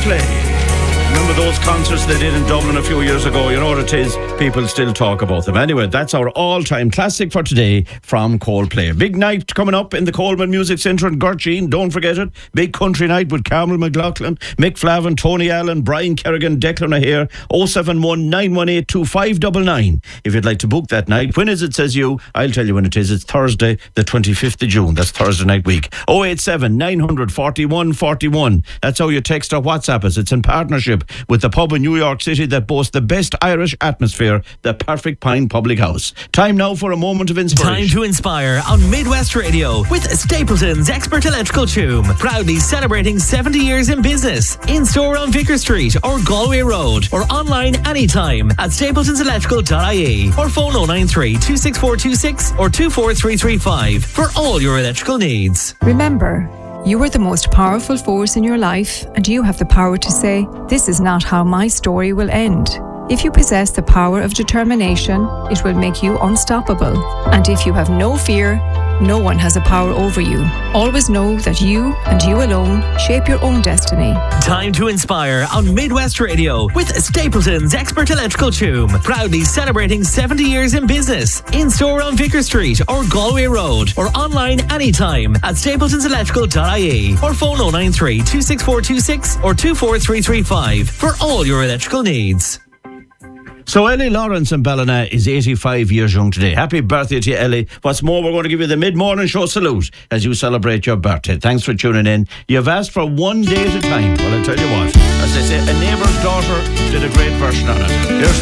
Coldplay. Remember those concerts they did in Dublin a few years ago? You know what it is? People still talk about them. Anyway, that's our all-time classic for today from Coldplay. Big night coming up in the Coleman Music Centre in Gurteen. Don't forget it. Big country night with Carmel McLaughlin, Mick Flavin, Tony Allen, Brian Kerrigan, Declan O'Hare. 071 918 2599. If you'd like to book that night. When is it, says you? I'll tell you when it is. It's Thursday, the 25th of June. That's Thursday night week. 087 941 41. That's how you text or WhatsApp us. It's in partnership with the pub in New York City that boasts the best Irish atmosphere, the Perfect Pine Public House. Time now for a moment of inspiration. Time to inspire on Midwest Radio with Stapleton's Expert Electrical Tune. Proudly celebrating 70 years in business. In store on Vicar Street or Galway Road, or online anytime at stapletonselectrical.ie, or phone 093 26426 or 24335 for all your electrical needs. Remember, you are the most powerful force in your life, and you have the power to say, "This is not how my story will end." If you possess the power of determination, it will make you unstoppable. And if you have no fear, no one has a power over you. Always know that you and you alone shape your own destiny. Time to inspire on Midwest Radio with Stapleton's Expert Electrical Tune. Proudly celebrating 70 years in business. In store on Vicar Street or Galway Road, or online anytime at stapletonselectrical.ie, or phone 093 26426 or 24335 for all your electrical needs. So Ellie Lawrence in Ballina is 85 years young today. Happy birthday to you, Ellie. What's more, we're going to give you the mid-morning show salute as you celebrate your birthday. Thanks for tuning in. You've asked for one day at a time. Well, I'll tell you what, as they say, a neighbour's daughter did a great version on it. Here's